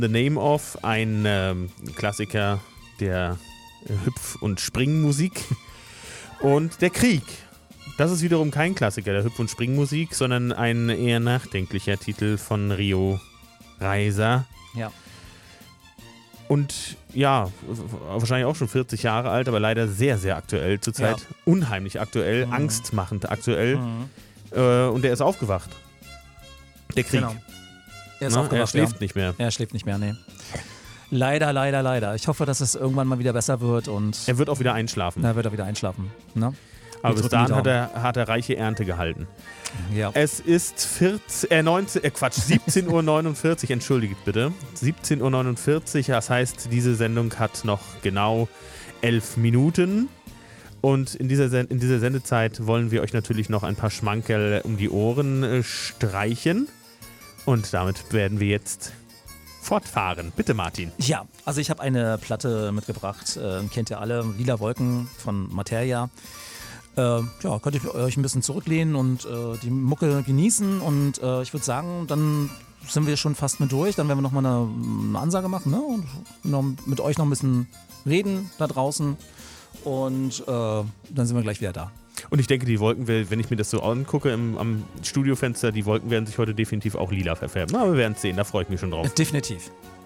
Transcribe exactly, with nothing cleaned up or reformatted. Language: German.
The Name of, ein ähm, Klassiker der Hüpf- und Springmusik. Und Der Krieg. Das ist wiederum kein Klassiker der Hüpf- und Springmusik, sondern ein eher nachdenklicher Titel von Rio Reiser. Ja. Und ja, wahrscheinlich auch schon vierzig Jahre alt, aber leider sehr, sehr aktuell zurzeit. Ja. Unheimlich aktuell, mhm. angstmachend aktuell. Mhm. Äh, und er ist aufgewacht. Der Krieg. Genau. Er ist Na, aufgewacht, er schläft ja. nicht mehr. Er schläft nicht mehr, nee. Leider, leider, leider. Ich hoffe, dass es irgendwann mal wieder besser wird. Und er wird auch wieder einschlafen. Er wird auch wieder einschlafen. Ne? Aber bis dahin hat er, hat er reiche Ernte gehalten. Ja. Es ist vierzehn, äh, neunzehn, äh Quatsch, siebzehn Uhr neunundvierzig, entschuldigt bitte. siebzehn Uhr neunundvierzig, das heißt, diese Sendung hat noch genau elf Minuten. Und in dieser, Sen- in dieser Sendezeit wollen wir euch natürlich noch ein paar Schmankerl um die Ohren äh, streichen. Und damit werden wir jetzt fortfahren. Bitte, Martin. Ja, also ich habe eine Platte mitgebracht, äh, kennt ihr alle, Lila Wolken von Materia. Äh, ja, könnt ihr euch ein bisschen zurücklehnen und äh, die Mucke genießen und äh, ich würde sagen, dann sind wir schon fast mit durch, dann werden wir nochmal eine, eine Ansage machen, ne? Und noch mit euch noch ein bisschen reden da draußen und äh, dann sind wir gleich wieder da. Und ich denke, die Wolken, wenn ich mir das so angucke im, am Studiofenster, die Wolken werden sich heute definitiv auch lila verfärben. Aber wir werden es sehen, da freue ich mich schon drauf. Definitiv.